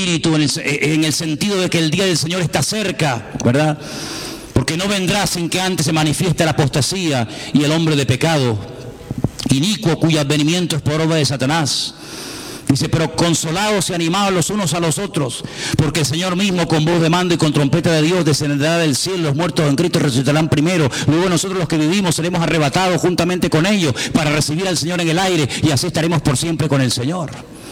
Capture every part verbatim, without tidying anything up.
espíritu, en el, en el sentido de que el día del Señor está cerca, ¿verdad? Porque no vendrá sin que antes se manifieste la apostasía y el hombre de pecado, inicuo, cuyo advenimiento es por obra de Satanás. Dice, pero consolados y animados los unos a los otros, porque el Señor mismo con voz de mando y con trompeta de Dios descenderá del cielo, los muertos en Cristo resucitarán primero, luego nosotros los que vivimos seremos arrebatados juntamente con ellos para recibir al Señor en el aire, y así estaremos por siempre con el Señor.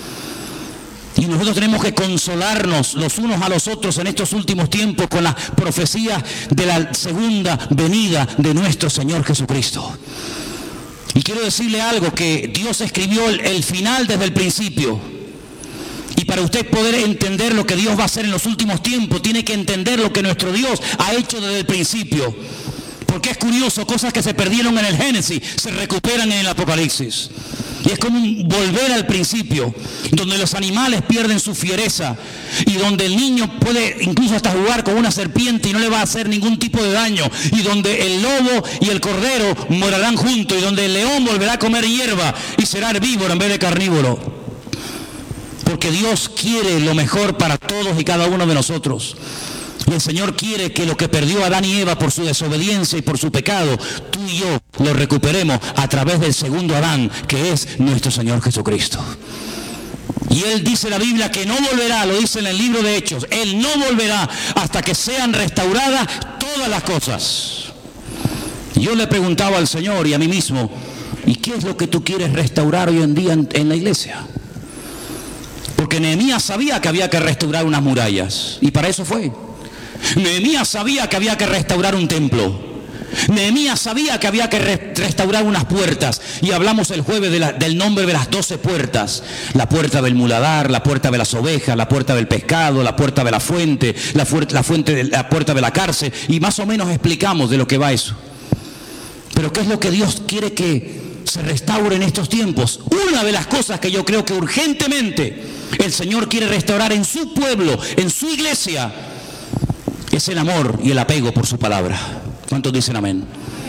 Y nosotros tenemos que consolarnos los unos a los otros en estos últimos tiempos con las profecías de la segunda venida de nuestro Señor Jesucristo. Y quiero decirle algo, que Dios escribió el, el final desde el principio. Y para usted poder entender lo que Dios va a hacer en los últimos tiempos, tiene que entender lo que nuestro Dios ha hecho desde el principio. Porque es curioso, cosas que se perdieron en el Génesis se recuperan en el Apocalipsis. Y es como un volver al principio, donde los animales pierden su fiereza y donde el niño puede incluso hasta jugar con una serpiente y no le va a hacer ningún tipo de daño, y donde el lobo y el cordero morarán juntos, y donde el león volverá a comer hierba y será herbívoro en vez de carnívoro. Porque Dios quiere lo mejor para todos y cada uno de nosotros. Y el Señor quiere que lo que perdió Adán y Eva por su desobediencia y por su pecado, tú y yo lo recuperemos a través del segundo Adán, que es nuestro Señor Jesucristo. Y Él dice, la Biblia, que no volverá, lo dice en el libro de Hechos, Él no volverá hasta que sean restauradas todas las cosas. Yo le preguntaba al Señor y a mí mismo, ¿y qué es lo que tú quieres restaurar hoy en día en, en la iglesia? Porque Nehemías sabía que había que restaurar unas murallas, y para eso fue. Nehemías sabía que había que restaurar un templo. Nehemías sabía que había que re restaurar unas puertas. Y hablamos el jueves de la, del nombre de las doce puertas. La puerta del muladar, la puerta de las ovejas, la puerta del pescado, la puerta de la fuente, la, fu la, fuente de, la puerta de la cárcel. Y más o menos explicamos de lo que va eso. Pero ¿qué es lo que Dios quiere que se restaure en estos tiempos? Una de las cosas que yo creo que urgentemente el Señor quiere restaurar en su pueblo, en su iglesia, es el amor y el apego por su palabra. ¿Cuántos dicen amén?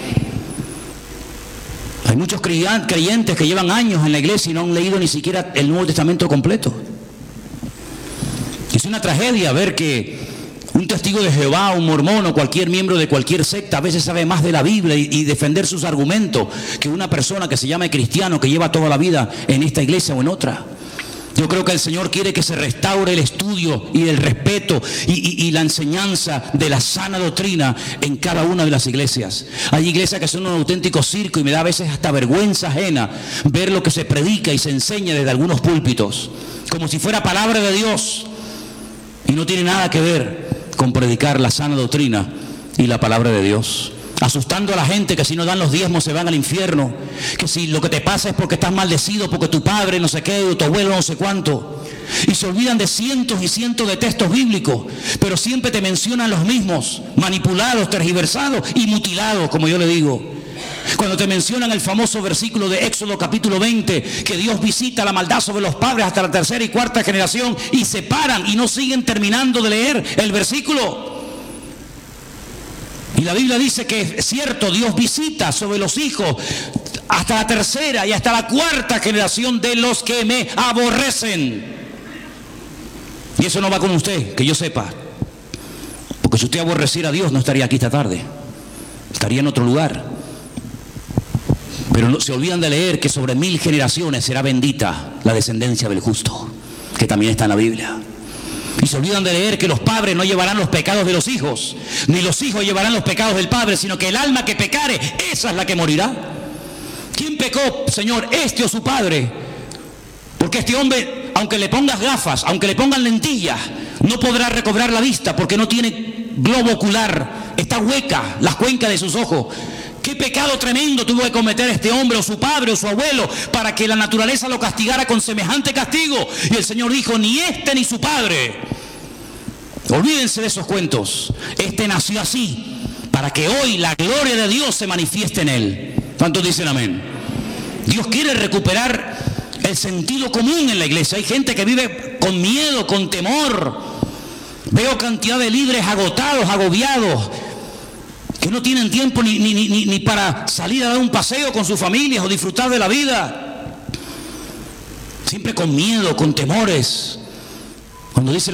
Hay muchos creyentes que llevan años en la iglesia y no han leído ni siquiera el Nuevo Testamento completo. Es una tragedia ver que un testigo de Jehová, un mormón o cualquier miembro de cualquier secta a veces sabe más de la Biblia y, y defender sus argumentos que una persona que se llama cristiano, que lleva toda la vida en esta iglesia o en otra. Yo creo que el Señor quiere que se restaure el estudio y el respeto y, y, y la enseñanza de la sana doctrina en cada una de las iglesias. Hay iglesias que son un auténtico circo y me da a veces hasta vergüenza ajena ver lo que se predica y se enseña desde algunos púlpitos, como si fuera palabra de Dios, y no tiene nada que ver con predicar la sana doctrina y la palabra de Dios. Asustando a la gente que si no dan los diezmos se van al infierno, que si lo que te pasa es porque estás maldecido, porque tu padre no sé qué, o tu abuelo no sé cuánto. Y se olvidan de cientos y cientos de textos bíblicos, pero siempre te mencionan los mismos, manipulados, tergiversados y mutilados, como yo le digo. Cuando te mencionan el famoso versículo de Éxodo capítulo veinte, que Dios visita la maldad sobre los padres hasta la tercera y cuarta generación, y se paran y no siguen terminando de leer el versículo. Y la Biblia dice que es cierto, Dios visita sobre los hijos hasta la tercera y hasta la cuarta generación de los que me aborrecen. Y eso no va con usted, que yo sepa. Porque si usted aborreciera a Dios no estaría aquí esta tarde, estaría en otro lugar. Pero no, se olvidan de leer que sobre mil generaciones será bendita la descendencia del justo, que también está en la Biblia. Y se olvidan de leer que los padres no llevarán los pecados de los hijos, ni los hijos llevarán los pecados del padre, sino que el alma que pecare, esa es la que morirá. ¿Quién pecó, Señor, este o su padre? Porque este hombre, aunque le pongas gafas, aunque le pongan lentillas, no podrá recobrar la vista porque no tiene globo ocular, está hueca las cuencas de sus ojos. ¿Qué pecado tremendo tuvo que cometer este hombre o su padre o su abuelo para que la naturaleza lo castigara con semejante castigo? Y el Señor dijo, ni este ni su padre. Olvídense de esos cuentos. Este nació así para que hoy la gloria de Dios se manifieste en él. ¿Cuántos dicen amén? Dios quiere recuperar el sentido común en la iglesia. Hay gente que vive con miedo, con temor. Veo cantidad de líderes agotados, agobiados, que no tienen tiempo ni, ni, ni, ni para salir a dar un paseo con sus familias o disfrutar de la vida. Siempre con miedo, con temores. Cuando dice